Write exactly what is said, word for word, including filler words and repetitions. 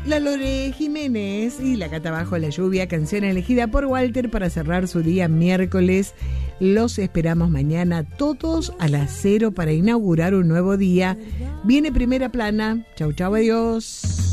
La Lore Jiménez y La Cata Bajo la Lluvia, canción elegida por Walter para cerrar su día miércoles. Los esperamos mañana todos a las cero para inaugurar un nuevo día. Viene Primera Plana. Chau, chau, adiós.